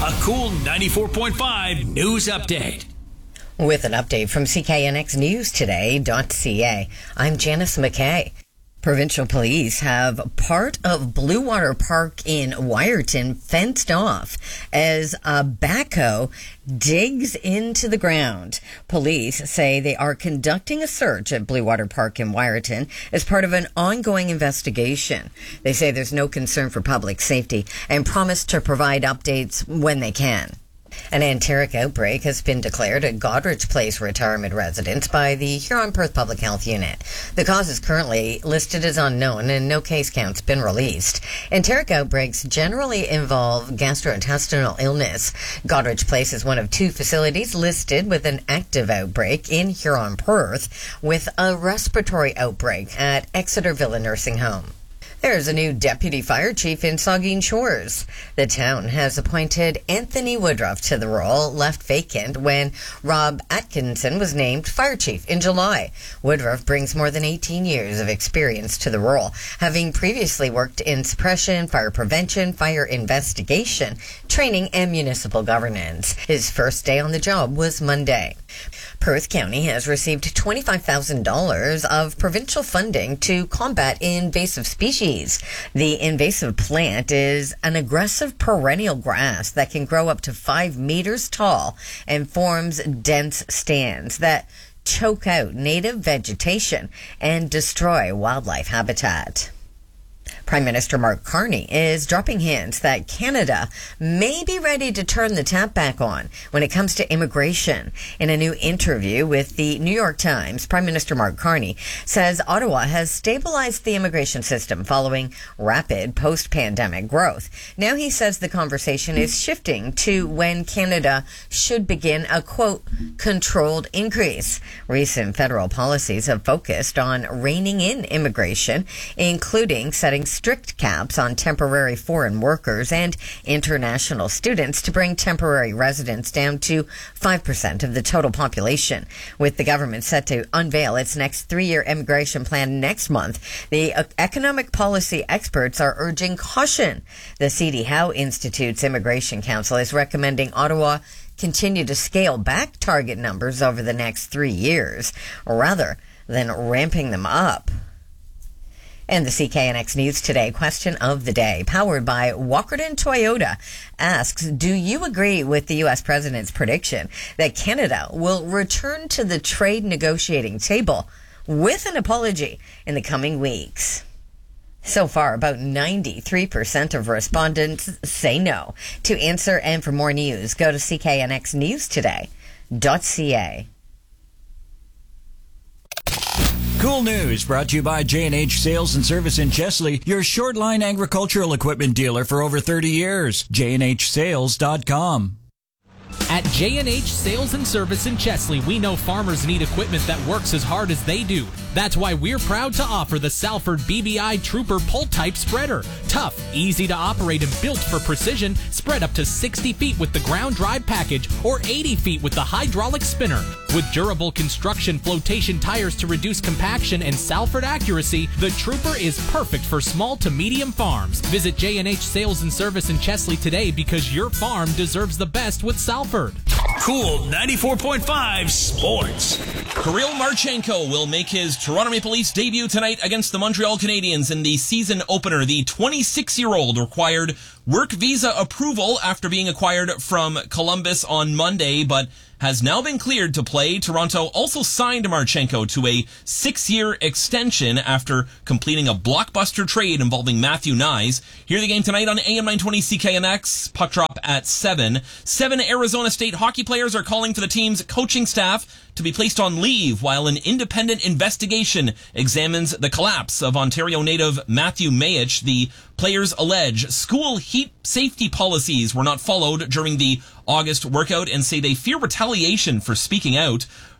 A cool 94.5 news update. With an update from CKNXNewsToday.ca, I'm Janice McKay. Provincial police have part of Blue Water Park in Wyerton fenced off as a backhoe digs into the ground. Police say they are conducting a search at Blue Water Park in Wyerton as part of an ongoing investigation. They say there's no concern for public safety and promise to provide updates when they can. An enteric outbreak has been declared at Goderich Place retirement residence by the Huron-Perth Public Health Unit. The cause is currently listed as unknown and no case count's been released. Enteric outbreaks generally involve gastrointestinal illness. Goderich Place is one of two facilities listed with an active outbreak in Huron-Perth, with a respiratory outbreak at Exeter Villa Nursing Home. There's a new deputy fire chief in Saugeen Shores. The town has appointed Anthony Woodruff to the role, left vacant when Rob Atkinson was named fire chief in July. Woodruff brings more than 18 years of experience to the role, having previously worked in suppression, fire prevention, fire investigation, training, and municipal governance. His first day on the job was Monday. Perth County has received $25,000 of provincial funding to combat invasive species. The invasive plant is an aggressive perennial grass that can grow up to 5 meters tall and forms dense stands that choke out native vegetation and destroy wildlife habitat. Prime Minister Mark Carney is dropping hints that Canada may be ready to turn the tap back on when it comes to immigration. In a new interview with the New York Times, Prime Minister Mark Carney says Ottawa has stabilized the immigration system following rapid post-pandemic growth. Now he says the conversation is shifting to when Canada should begin a, quote, controlled increase. Recent federal policies have focused on reining in immigration, including setting strict caps on temporary foreign workers and international students to bring temporary residents down to 5% of the total population. With the government set to unveil its next 3-year immigration plan next month, the economic policy experts are urging caution. The C.D. Howe Institute's Immigration Council is recommending Ottawa continue to scale back target numbers over the next 3 years, rather than ramping them up. And the CKNX News Today question of the day, powered by Walkerton Toyota, asks, do you agree with the U.S. President's prediction that Canada will return to the trade negotiating table with an apology in the coming weeks? So far, about 93% of respondents say no. To answer and for more news, go to CKNXNewsToday.ca. Cool News brought to you by J&H Sales and Service in Chesley, your short-line agricultural equipment dealer for over 30 years. JNHSales.com. At J&H Sales and Service in Chesley, we know farmers need equipment that works as hard as they do. That's why we're proud to offer the Salford BBI Trooper pull-type spreader. Tough, easy to operate, and built for precision. Spread up to 60 feet with the ground drive package or 80 feet with the hydraulic spinner. With durable construction flotation tires to reduce compaction and Salford accuracy, the Trooper is perfect for small to medium farms. Visit J&H Sales and Service in Chesley today because your farm deserves the best with Salford. Cool 94.5 Sports. Kirill Marchenko will make his Toronto Maple Leafs debut tonight against the Montreal Canadiens in the season opener. The 26-year-old required work visa approval after being acquired from Columbus on Monday, but has now been cleared to play. Toronto also signed Marchenko to a 6-year extension after completing a blockbuster trade involving Matthew Nyes. Hear the game tonight on AM 920 CKNX. Puck drop at 7. 7 Arizona State hockey players are calling for the team's coaching staff to be placed on leave while an independent investigation examines the collapse of Ontario native Matthew Mayich. The players allege school heat safety policies were not followed during the August workout and say they fear retaliation for speaking out.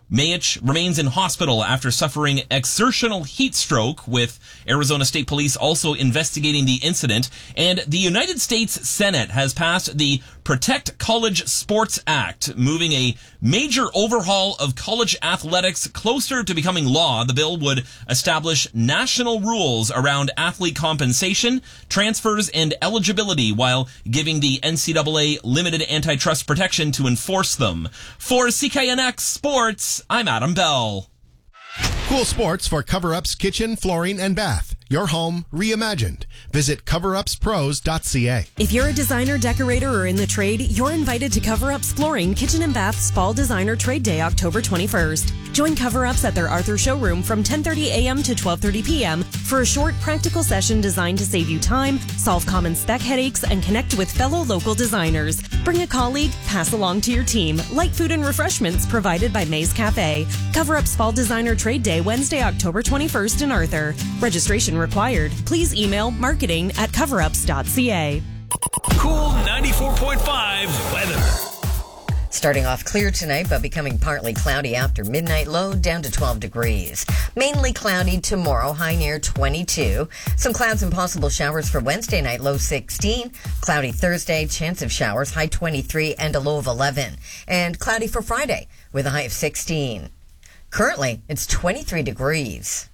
Mayich remains in hospital after suffering exertional heat stroke, with Arizona State Police also investigating the incident. And the United States Senate has passed the Protect College Sports Act, moving a major overhaul of college athletics closer to becoming law. The bill would establish national rules around athlete compensation, transfers, and eligibility, while giving the NCAA limited antitrust protection to enforce them. For CKNX Sports, I'm Adam Bell. Cool sports for Cover-Up's kitchen, flooring, and bath. Your home reimagined. Visit coverupspros.ca. If you're a designer, decorator, or in the trade, you're invited to Cover-Up's Flooring Kitchen and Bath's Fall Designer Trade Day, October 21st. Join Cover-Ups at their Arthur showroom from 10:30 a.m. to 12:30 p.m. for a short, practical session designed to save you time, solve common spec headaches, and connect with fellow local designers. Bring a colleague, pass along to your team. Light food and refreshments provided by Maze Cafe. Cover-Up's Fall Designer Trade Day, Wednesday, October 21st in Arthur. Registration required. Please email marketing@coverups.ca. Cool 94.5 weather. Starting off clear tonight, but becoming partly cloudy after midnight, low down to 12 degrees. Mainly cloudy tomorrow, high near 22. Some clouds and possible showers for Wednesday night, low 16. Cloudy Thursday, chance of showers, high 23 and a low of 11. And cloudy for Friday with a high of 16. Currently, it's 23 degrees.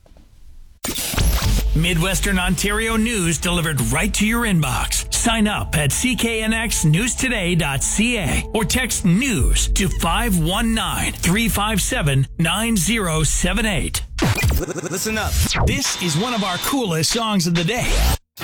Midwestern Ontario news delivered right to your inbox. Sign up at cknxnewstoday.ca or text news to 519-357-9078. Listen up. This is one of our coolest songs of the day.